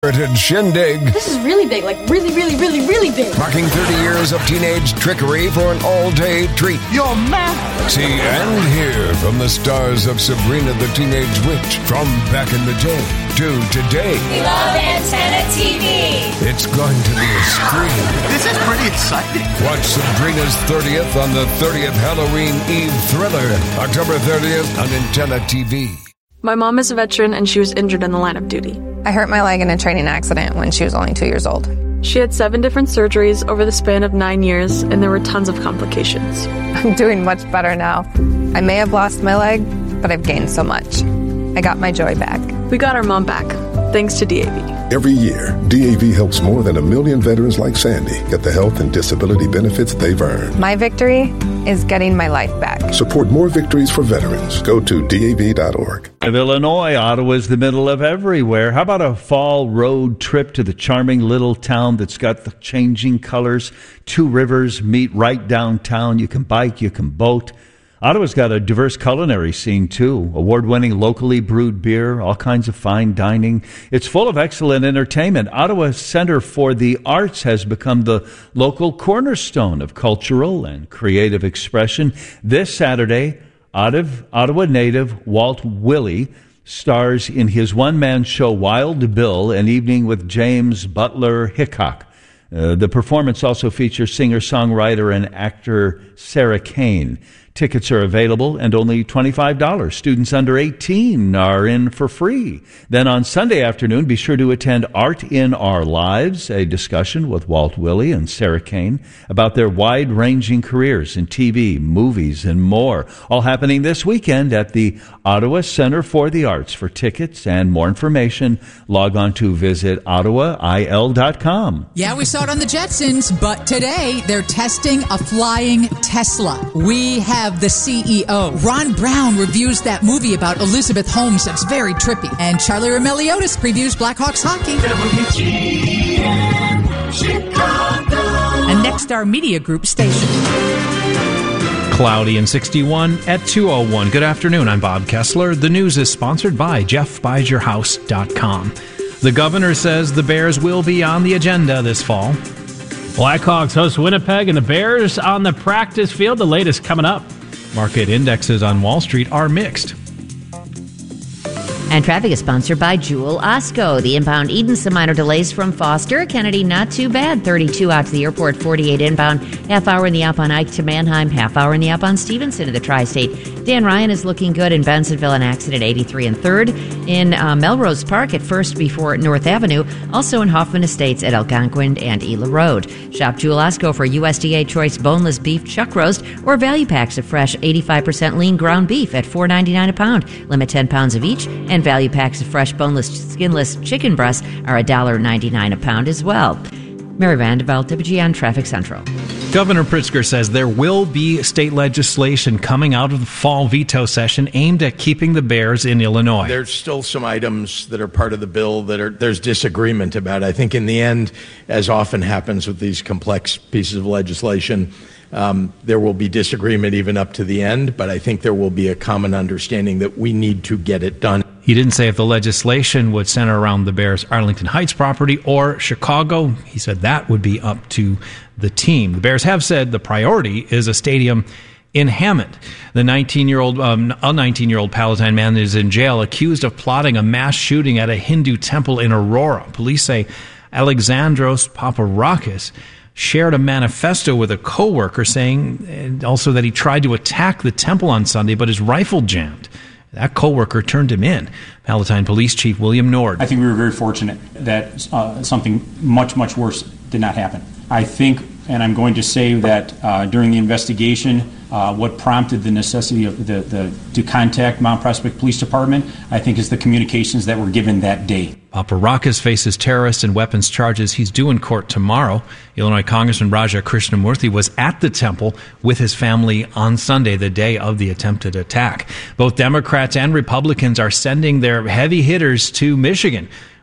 Shindig. This is really big, like really, really, really, really big. Marking 30 years of teenage trickery for an all-day treat. You're mad. See and hear from the stars of Sabrina the Teenage Witch from back in the day to today. We love Antenna TV. It's going to be a scream. This is pretty exciting. Watch Sabrina's 30th on the 30th Halloween Eve thriller, October 30th on Antenna TV. My mom is a veteran and she was injured in the line of duty. I hurt my leg in a training accident when she was only 2 years old. She had 7 different surgeries over the span of 9 years, and there were tons of complications. I'm doing much better now. I may have lost my leg, but I've gained so much. I got my joy back. We got our mom back, thanks to DAV. Every year, DAV helps more than 1 million veterans like Sandy get the health and disability benefits they've earned. My victory is getting my life back. Support more victories for veterans. Go to DAV.org. Of Illinois, Ottawa's the middle of everywhere. How about a fall road trip to the charming little town that's got the changing colors? 2 rivers meet right downtown. You can bike, you can boat. Ottawa's got a diverse culinary scene, too. Award-winning locally brewed beer, all kinds of fine dining. It's full of excellent entertainment. Ottawa Centre for the Arts has become the local cornerstone of cultural and creative expression. This Saturday, Ottawa native Walt Willey stars in his one-man show Wild Bill, an evening with James Butler Hickok. The performance also features singer-songwriter and actor Sarah Kane. Tickets are available and only $25. Students under 18 are in for free. Then on Sunday afternoon, be sure to attend Art in Our Lives, a discussion with Walt Willey and Sarah Kane about their wide-ranging careers in TV, movies, and more. All happening this weekend at the Ottawa Centre for the Arts. For tickets and more information, log on to visit ottawail.com. Yeah, we saw it on the Jetsons, but today they're testing a flying Tesla. We have the CEO. Ron Brown reviews that movie about Elizabeth Holmes that's very trippy. And Charlie Romeliotis previews Blackhawks hockey. WGN, Chicago. A Nexstar Media Group station. Cloudy and 61 at 2:01. Good afternoon, I'm Bob Kessler. The news is sponsored by JeffBuysYourHouse.com. The governor says the Bears will be on the agenda this fall. Blackhawks host Winnipeg and the Bears on the practice field. The latest coming up. Market indexes on Wall Street are mixed. And traffic is sponsored by Jewel Osco. The inbound Eden, some minor delays from Foster. Kennedy, not too bad. 32 out to the airport, 48 inbound. Half hour in the up on Ike to Manheim. Half hour in the up on Stevenson to the Tri-State. Dan Ryan is looking good in Bensenville, an accident 83 and 3rd. In Melrose Park at 1st before North Avenue. Also in Hoffman Estates at Algonquin and Ela Road. Shop Jewel Osco for USDA Choice Boneless Beef Chuck Roast or value packs of fresh 85% lean ground beef at $4.99 a pound. Limit 10 pounds of each. And value packs of fresh boneless, skinless chicken breasts are $1.99 a pound as well. Mary Vanderveld, WGN Traffic Central. Governor Pritzker says there will be state legislation coming out of the fall veto session aimed at keeping the Bears in Illinois. There's still some items that are part of the bill that there's disagreement about. I think in the end, as often happens with these complex pieces of legislation, there will be disagreement even up to the end, but I think there will be a common understanding that we need to get it done. He didn't say if the legislation would center around the Bears' Arlington Heights property or Chicago. He said that would be up to the team. The Bears have said the priority is a stadium in Hammond. The 19-year-old Palatine man is in jail accused of plotting a mass shooting at a Hindu temple in Aurora. Police say Alexandros Paparakis shared a manifesto with a co-worker saying also that he tried to attack the temple on Sunday, but his rifle jammed. That co-worker turned him in. Palatine Police Chief William Nord. I think we were very fortunate that something much, much worse did not happen. I think, and I'm going to say that during the investigation, what prompted the necessity of to contact Mount Prospect Police Department, I think, is the communications that were given that day. Paparakis faces terrorist and weapons charges. He's due in court tomorrow. Illinois Congressman Raja Krishnamurthy was at the temple with his family on Sunday, the day of the attempted attack. Both Democrats and Republicans are sending their heavy hitters to Michigan,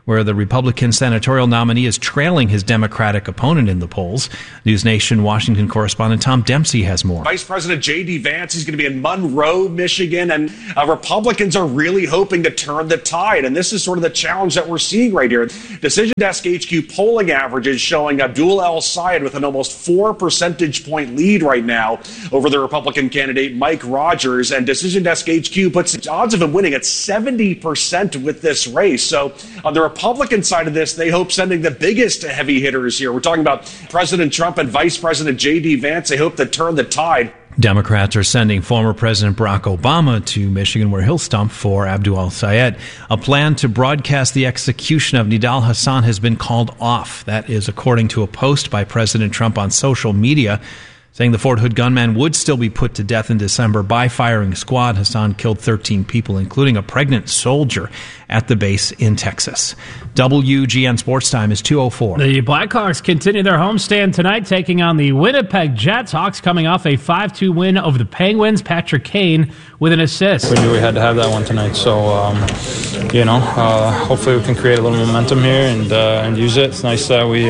where the Republican senatorial nominee is trailing his Democratic opponent in the polls. News Nation Washington correspondent Tom Dempsey has more. Vice President J.D. Vance is going to be in Monroe, Michigan, and Republicans are really hoping to turn the tide. And this is sort of the challenge that we're seeing right here. Decision Desk HQ polling averages showing Abdul El-Sayed with an almost 4 percentage point lead right now over the Republican candidate Mike Rogers. And Decision Desk HQ puts the odds of him winning at 70% with this race. So on the Republican side of this, they hope sending the biggest heavy hitters here. We're talking about President Trump and Vice President J.D. Vance. They hope to turn the tide. Democrats are sending former President Barack Obama to Michigan, where he'll stump for Abdul El-Sayed. A plan to broadcast the execution of Nidal Hasan has been called off. That is according to a post by President Trump on social media, saying the Fort Hood gunman would still be put to death in December by firing squad. Hasan killed 13 people, including a pregnant soldier, at the base in Texas. WGN Sports Time is 2:04. The Blackhawks continue their homestand tonight, taking on the Winnipeg Jets. Hawks coming off a 5-2 win over the Penguins. Patrick Kane with an assist. We knew we had to have that one tonight, so hopefully we can create a little momentum here and use it. It's nice that we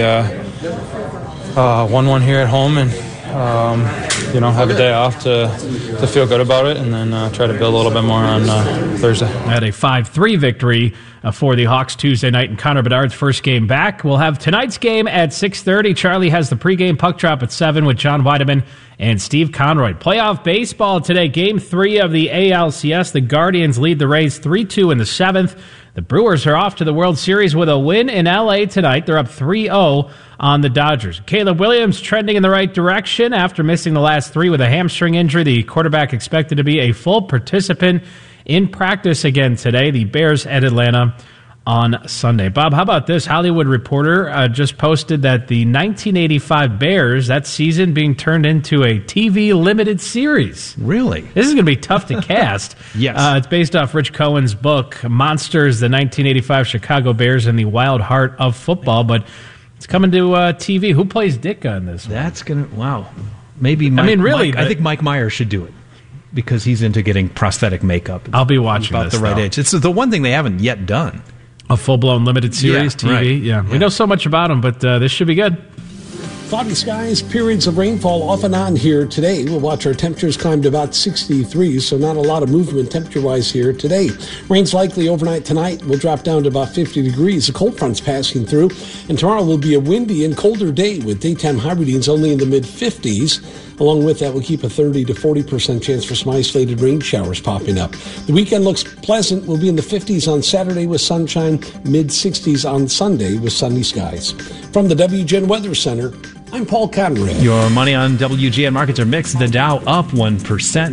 won one here at home and have a day off to feel good about it, and then try to build a little bit more on Thursday. Had a 5-3 victory for the Hawks Tuesday night in Connor Bedard's first game back. We'll have tonight's game at 6:30. Charlie has the pregame puck drop at 7 with John Weideman and Steve Conroy. Playoff baseball today, Game 3 of the ALCS. The Guardians lead the Rays 3-2 in the 7th. The Brewers are off to the World Series with a win in L.A. tonight. They're up 3-0 on the Dodgers. Caleb Williams trending in the right direction after missing the last 3 with a hamstring injury. The quarterback expected to be a full participant in practice again today. The Bears at Atlanta on Sunday. Bob, how about this? Hollywood Reporter just posted that the 1985 Bears, that season being turned into a TV limited series. Really? This is going to be tough to cast. Yes. It's based off Rich Cohen's book, Monsters, the 1985 Chicago Bears and the Wild Heart of Football, but it's coming to TV. Who plays Ditka in this one? That's going to, wow. Maybe Mike, I think Mike Myers should do it, because he's into getting prosthetic makeup. I'll be watching about this, the right age. It's the one thing they haven't yet done. A full-blown limited series TV. Right. Yeah, we know so much about them, but this should be good. Foggy skies, periods of rainfall off and on here today. We'll watch our temperatures climb to about 63, so not a lot of movement temperature-wise here today. Rain's likely overnight tonight. We'll drop down to about 50 degrees. The cold front's passing through, and tomorrow will be a windy and colder day with daytime high readings only in the mid-50s. Along with that, we'll keep a 30 to 40% chance for some isolated rain showers popping up. The weekend looks pleasant. We'll be in the 50s on Saturday with sunshine, mid-60s on Sunday with sunny skies. From the WGN Weather Center, I'm Paul Conrad. Your money on WGN markets are mixed. The Dow up 1%,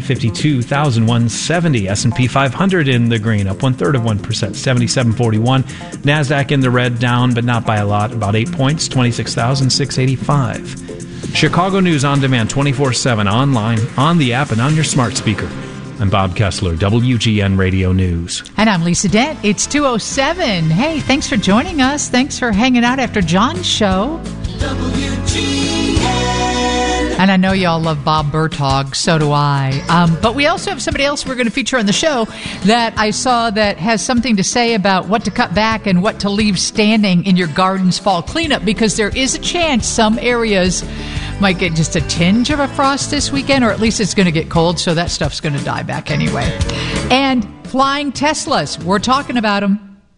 52,170. S&P 500 in the green, up 1/3 of 1%, 7741. NASDAQ in the red, down, but not by a lot, about 8 points, 26,685. Chicago News on demand, 24/7, online, on the app, and on your smart speaker. I'm Bob Kessler, WGN Radio News. And I'm Lisa Dent. It's 2:07. Hey, thanks for joining us. Thanks for hanging out after John's show. WGN. And I know y'all love Bob Bertog, so do I. But we also have somebody else we're going to feature on the show that I saw that has something to say about what to cut back and what to leave standing in your garden's fall cleanup, because there is a chance some areas might get just a tinge of a frost this weekend, or at least it's going to get cold, so that stuff's going to die back anyway. And flying Teslas, we're talking about them.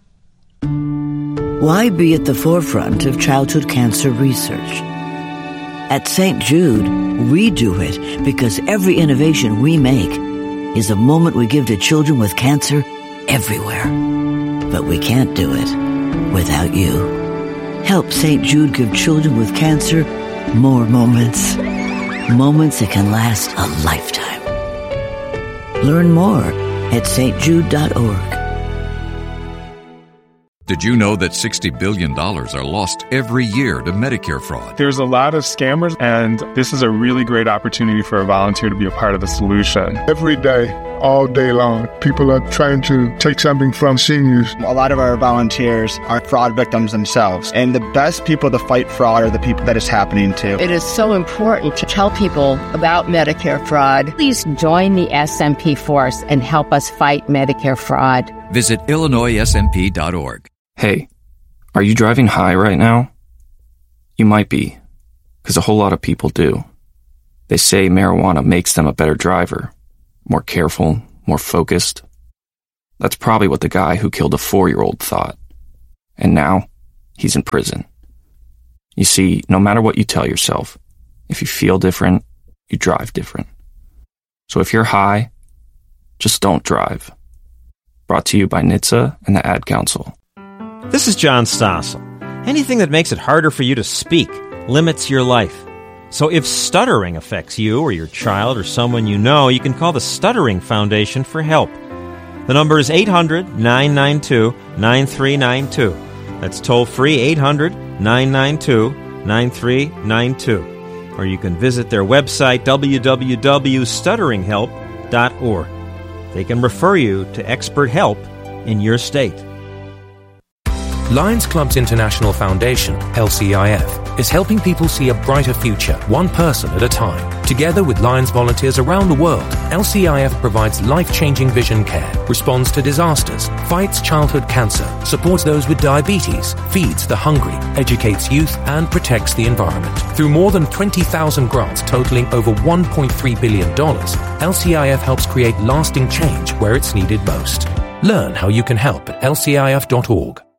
Why be at the forefront of childhood cancer research? At St. Jude, we do it because every innovation we make is a moment we give to children with cancer everywhere. But we can't do it without you. Help St. Jude give children with cancer more moments. Moments that can last a lifetime. Learn more at stjude.org. Did you know that $60 billion are lost every year to Medicare fraud? There's a lot of scammers, and this is a really great opportunity for a volunteer to be a part of the solution. Every day, all day long, people are trying to take something from seniors. A lot of our volunteers are fraud victims themselves, and the best people to fight fraud are the people that it's happening to. It is so important to tell people about Medicare fraud. Please join the SMP force and help us fight Medicare fraud. Visit IllinoisSMP.org. Hey, Are you driving high right now? You might be, because a whole lot of people do. They say marijuana makes them a better driver, more careful, more focused. That's probably what the guy who killed a 4-year-old thought. And now, he's in prison. You see, no matter what you tell yourself, if you feel different, you drive different. So if you're high, just don't drive. Brought to you by NHTSA and the Ad Council. This is John Stossel. Anything that makes it harder for you to speak limits your life. So if stuttering affects you or your child or someone you know, you can call the Stuttering Foundation for help. The number is 800-992-9392. That's toll-free 800-992-9392. Or you can visit their website, www.stutteringhelp.org. They can refer you to expert help in your state. Lions Clubs International Foundation, LCIF, is helping people see a brighter future, one person at a time. Together with Lions volunteers around the world, LCIF provides life-changing vision care, responds to disasters, fights childhood cancer, supports those with diabetes, feeds the hungry, educates youth, and protects the environment. Through more than 20,000 grants totaling over $1.3 billion, LCIF helps create lasting change where it's needed most. Learn how you can help at lcif.org.